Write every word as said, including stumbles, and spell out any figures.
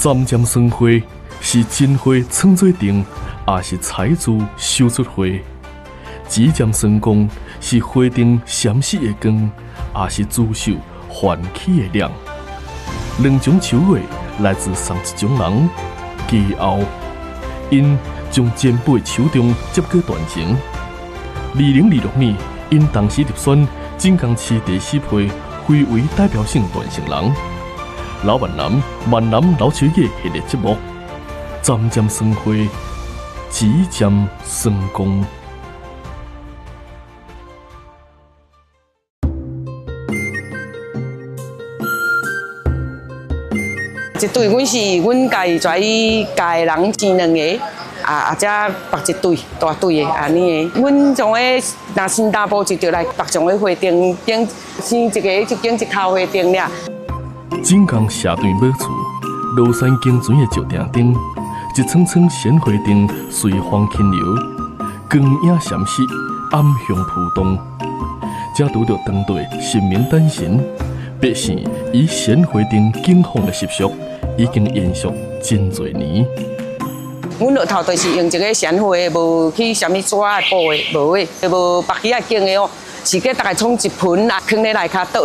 斩尖酸花是真花创做定，也是彩珠绣出花；指尖酸光是花灯闪烁的光，也是珠绣唤起的亮。两种手艺来自上一种人，技后，因将前辈手中接过传承。二零二六年，因当时入选锦江市第四批非为代表性传承人。老闽南闽南老手艺系列节目，斩尖酸花，指尖酸光。 一队，阮是阮家己跩家的人生两个，啊啊，则绑一队大队的安尼的。阮从诶，若新大埔就着来北上的花灯，顶生一个一间一头花灯俩。 锦江社队马厝，罗山景泉的石顶顶，一层层鲜花灯随风轻流，光影闪烁，暗香扑动。这拄着当地神明诞生，百姓以鲜花灯敬奉的习俗，已经延续真多年。 阮落头就是用一个鲜花，无去啥物纸的布的，无的，无白起啊景的哦，是给大概冲一盆啊，放咧内骹倒。